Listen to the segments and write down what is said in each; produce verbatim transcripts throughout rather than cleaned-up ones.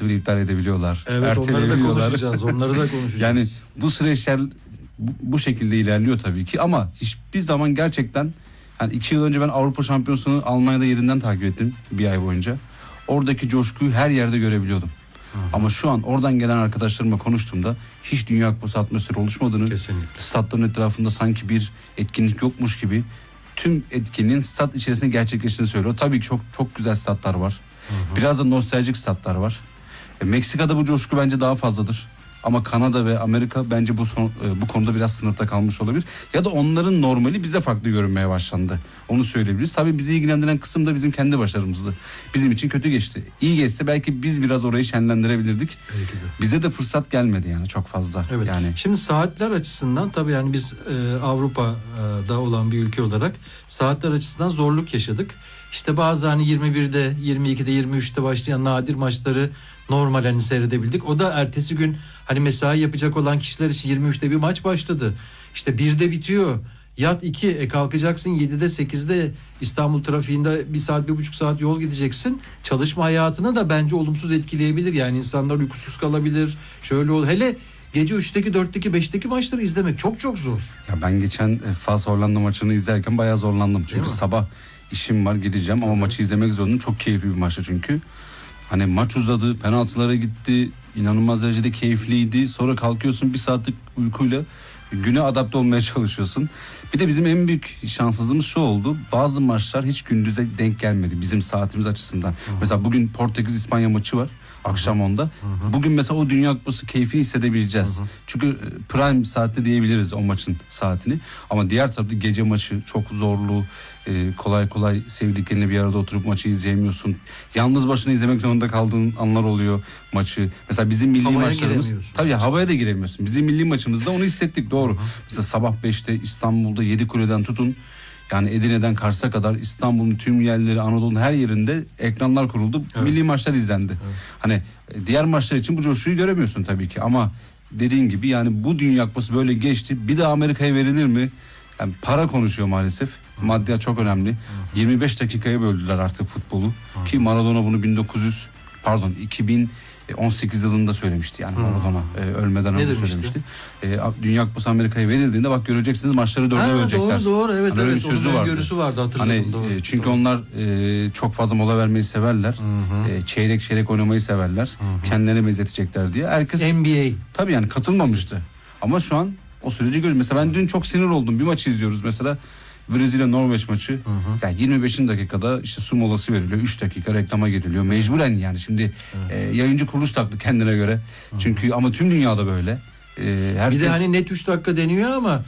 seyahatı bile iptal edebiliyorlar. Evet, onları da konuşacağız. Onları da konuşacağız. Yani bu süreçler bu, bu şekilde ilerliyor tabii ki ama hiçbir zaman gerçekten yani iki yıl önce ben Avrupa Şampiyonası'nı Almanya'da yerinden takip ettim bir ay boyunca. Oradaki coşkuyu her yerde görebiliyordum. Hı. Ama şu an oradan gelen arkadaşlarımla konuştuğumda hiç Dünya Kupası atmosferi oluşmadığını, kesinlikle, statların etrafında sanki bir etkinlik yokmuş gibi tüm etkinliğin stat içerisinde gerçekleştiğini söylüyor. Tabii ki çok çok güzel statlar var. Hı hı. Biraz da nostaljik statlar var. E, Meksika'da bu coşku bence daha fazladır. Ama Kanada ve Amerika bence bu son, e, bu konuda biraz sınıfta kalmış olabilir. Ya da onların normali bize farklı görünmeye başlandı. Onu söyleyebiliriz. Tabii bizi ilgilendiren kısım da bizim kendi başarımızdı. Bizim için kötü geçti. İyi geçse belki biz biraz orayı şenlendirebilirdik. Belki de. Bize de fırsat gelmedi yani çok fazla. Evet. Yani. Şimdi saatler açısından tabii yani biz e, Avrupa'da olan bir ülke olarak saatler açısından zorluk yaşadık. İşte bazı hani yirmi birde, yirmi ikide, yirmi üçte başlayan nadir maçları normal hani seyredebildik. O da ertesi gün hani mesai yapacak olan kişiler için yirmi üçte bir maç başladı. İşte birde bitiyor. Yat iki, e kalkacaksın yedide sekizde İstanbul trafiğinde bir saat bir buçuk saat yol gideceksin. Çalışma hayatını da bence olumsuz etkileyebilir. Yani insanlar uykusuz kalabilir. Şöyle ol. Hele gece üçteki, dörtteki, beşteki maçları izlemek çok çok zor. Ya ben geçen Fas Hollanda maçını izlerken bayağı zorlandım. Çünkü sabah işim var, gideceğim ama evet, maçı izlemek zorundayım. Çok keyifli bir maçtı çünkü. Hani maç uzadı, penaltılara gitti. İnanılmaz derecede keyifliydi. Sonra kalkıyorsun bir saatlik uykuyla güne adapte olmaya çalışıyorsun. Bir de bizim en büyük şanssızlığımız şu oldu. Bazı maçlar hiç gündüze denk gelmedi bizim saatimiz açısından. Hı-hı. Mesela bugün Portekiz-İspanya maçı var. Akşam onda. Bugün mesela o Dünya Kupası keyfini hissedebileceğiz. Hı hı. Çünkü prime saatte diyebiliriz o maçın saatini. Ama diğer tarafta gece maçı çok zorlu. Ee, kolay kolay sevdiklerinle bir arada oturup maçı izleyemiyorsun. Yalnız başına izlemek zorunda kaldığın anlar oluyor maçı. Mesela bizim milli havaya maçlarımız. Tabii ya, havaya da giremiyorsun. Bizim milli maçımızda onu hissettik, doğru. Hı hı. Mesela sabah beşte İstanbul'da Yedikule'den tutun. Yani Edirne'den Kars'a kadar İstanbul'un tüm yerleri, Anadolu'nun her yerinde ekranlar kuruldu. Evet. Milli maçlar izlendi. Evet. Hani diğer maçlar için bu coşkuyu göremiyorsun tabii ki ama dediğin gibi yani bu Dünya Kupası böyle geçti. Bir de Amerika'ya verilir mi? Yani para konuşuyor maalesef. Hı. Maddiyat çok önemli. Hı. yirmi beş dakikaya böldüler artık futbolu. Hı. Ki Maradona bunu bin dokuz yüz pardon iki bin on sekiz yılında söylemişti yani Maradona e, ölmeden önce söylemişti. E, Dünya Kupası Amerika'ya verildiğinde bak göreceksiniz maçları dörde bölecekler. Doğru doğru evet hani evet. Sözü onun vardı. Görüsü vardı hatırlıyorum. Hani, doğru, e, çünkü doğru. onlar e, çok fazla mola vermeyi severler. E, çeyrek çeyrek oynamayı severler. Hı hı. Kendilerine benzetecekler diye. Herkes N B A tabii yani katılmamıştı. Ama şu an o süreci görüyoruz. Mesela ben dün çok sinir oldum. Bir maçı izliyoruz mesela. Brezilya Norveç maçı. Hı hı. Yani yirmi beşinci dakikada işte su molası veriliyor. üç dakika reklama giriliyor. Mecburen yani şimdi e, yayıncı kuruluş taktı kendine göre. Hı hı. Çünkü ama tüm dünyada böyle. E, herkes... Bir de hani net üç dakika deniyor ama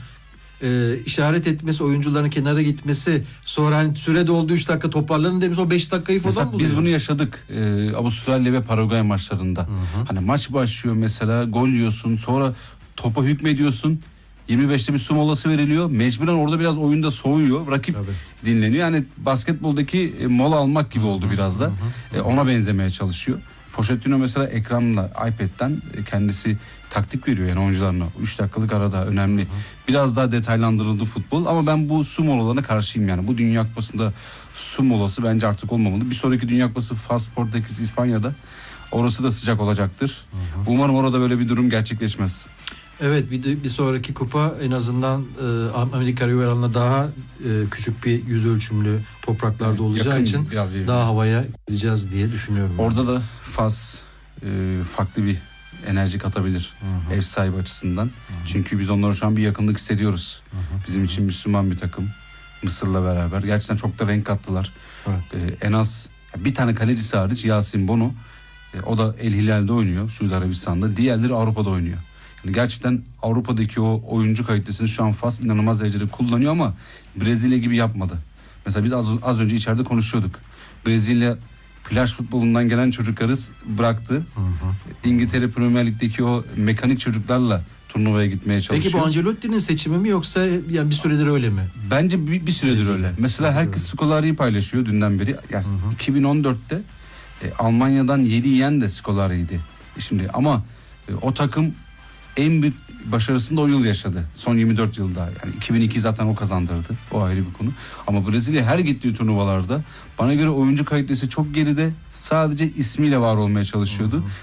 e, işaret etmesi, oyuncuların kenara gitmesi, sonra hani süre doldu üç dakika toparlanın demiş, o beş dakikayı falan buluyor. Biz bunu yaşadık e, Avustralya ve Paraguay maçlarında. Hı hı. Hani maç başlıyor mesela, gol yiyorsun, sonra topa hükmediyorsun. yirmi beşte bir su molası veriliyor. Mecburen orada biraz oyunda soğuyor. Rakip tabii dinleniyor. Yani basketboldaki e, mola almak gibi oldu biraz da. E, ona benzemeye çalışıyor. Pochettino mesela ekranla iPad'den e, kendisi taktik veriyor yani oyuncularına. üç dakikalık arada önemli. Hı hı. Biraz daha detaylandırıldı futbol ama ben bu su molalarına karşıyım yani. Bu Dünya Kupası'nda su molası bence artık olmamalı. Bir sonraki Dünya Kupası Fas, Portekiz, İspanya'da. Orası da sıcak olacaktır. Hı hı. Umarım orada böyle bir durum gerçekleşmez. Evet, bir, bir sonraki kupa en azından e, Amerika rivalarına daha e, küçük bir yüz ölçümlü topraklarda olacağı yakın, için daha havaya gideceğiz diye düşünüyorum. Orada yani da Fas e, farklı bir enerji katabilir, hı hı, ev sahibi açısından. Hı hı. Çünkü biz onlara şu an bir yakınlık hissediyoruz. Hı hı. Bizim için Müslüman bir takım. Mısır'la beraber. Gerçekten çok da renk kattılar. Evet. E, en az bir tane kalecisi hariç Yasin Bono. E, o da El Hilal'de oynuyor Suudi Arabistan'da. Diğerleri Avrupa'da oynuyor. Yani gerçekten Avrupa'daki o oyuncu kalitesini şu an Fas inanılmaz derecede kullanıyor ama Brezilya gibi yapmadı. Mesela biz az, az önce içeride konuşuyorduk. Brezilya plaj futbolundan gelen çocukları bıraktı. Hı hı. İngiltere Premier Lig'deki o mekanik çocuklarla turnuvaya gitmeye çalışıyor. Peki bu Ancelotti'nin seçimi mi yoksa yani bir süredir öyle mi? Bence bir, bir süredir Brezilya öyle. Mesela herkes Scolari'yi paylaşıyor dünden beri. Yani hı hı. iki bin on dörtte e, Almanya'dan yedi yiyen de Scolari'ydi. Şimdi ama e, o takım en büyük başarısını da o yıl yaşadı. Son yirmi dört yılda. Yani iki bin iki zaten o kazandırdı. O ayrı bir konu. Ama Brezilya her gittiği turnuvalarda bana göre oyuncu kalitesi çok geride. Sadece ismiyle var olmaya çalışıyordu. Hı hı.